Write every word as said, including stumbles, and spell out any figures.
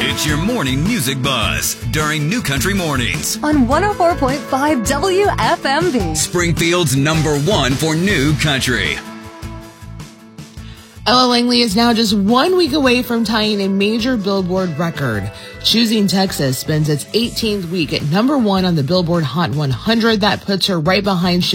It's your morning music buzz during New Country Mornings on one oh four point five W F M V. Springfield's number one for New Country. Ella Langley is now just one week away from tying a major Billboard record. Choosing Texas spends its eighteenth week at number one on the Billboard Hot one hundred. That puts her right behind